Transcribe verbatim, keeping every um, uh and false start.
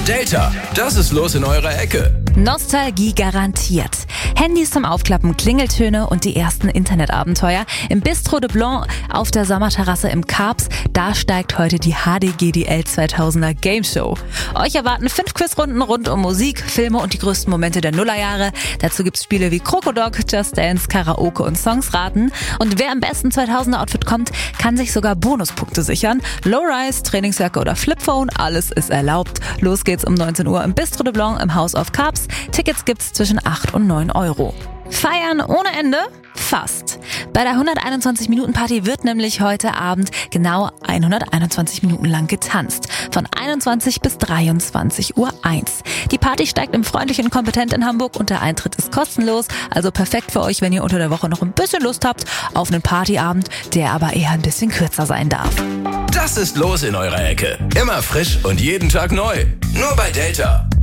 Delta, das ist los in eurer Ecke. Nostalgie garantiert. Handys zum Aufklappen, Klingeltöne und die ersten Internetabenteuer. Im Bistro de Blanc auf der Sommerterrasse im Karps, da steigt heute die H D G D L zweitausender Game Show. Euch erwarten fünf Quizrunden rund um Musik, Filme und die größten Momente der Nullerjahre. Dazu gibt's Spiele wie Krokodok, Just Dance, Karaoke und Songs raten. Und wer am besten zweitausender Outfit kommt, kann sich sogar Bonuspunkte sichern. Low-Rise, Trainingsjacke oder Flipphone, alles ist erlaubt. Los geht's um neunzehn Uhr im Bistro de Blanc im House of Karps. Tickets gibt's zwischen acht und neun Euro. Feiern ohne Ende? Fast. Bei der hunderteinundzwanzig Minuten Party wird nämlich heute Abend genau hunderteinundzwanzig Minuten lang getanzt. Von einundzwanzig bis dreiundzwanzig Uhr eins. Die Party steigt im Freundlich und Kompetent in Hamburg und der Eintritt ist kostenlos. Also perfekt für euch, wenn ihr unter der Woche noch ein bisschen Lust habt auf einen Partyabend, der aber eher ein bisschen kürzer sein darf. Das ist los in eurer Ecke. Immer frisch und jeden Tag neu. Nur bei Delta.